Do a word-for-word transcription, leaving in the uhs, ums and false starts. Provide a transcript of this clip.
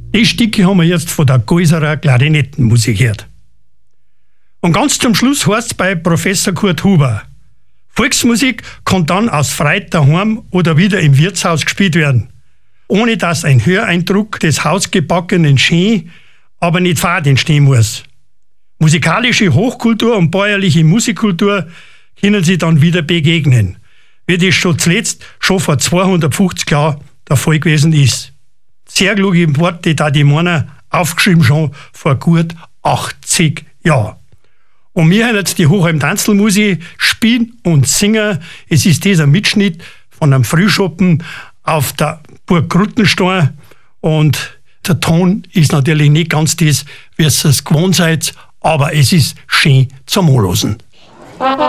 Die Stücke haben wir jetzt von der Geuserer Klarinettenmusik gehört. Und ganz zum Schluss heißt es bei Professor Kurt Huber: Volksmusik kann dann aus Freit daheim oder wieder im Wirtshaus gespielt werden, ohne dass ein Höreindruck des hausgebackenen schön, aber nicht fad entstehen muss. Musikalische Hochkultur und bäuerliche Musikkultur können sie dann wieder begegnen, wie das schon zuletzt schon vor zweihundertfünfzig Jahren der Fall gewesen ist. Sehr kluge Worte, da die meiner aufgeschrieben schon vor gut achtzig Jahren. Und wir haben jetzt die Hochheim-Tanzelmusik spielen und singen. Es ist dieser Mitschnitt von einem Frühschoppen auf der Burg Gruttenstein. Und der Ton ist natürlich nicht ganz das, wie ihr es gewohnt seid, aber es ist schön zum Anhören.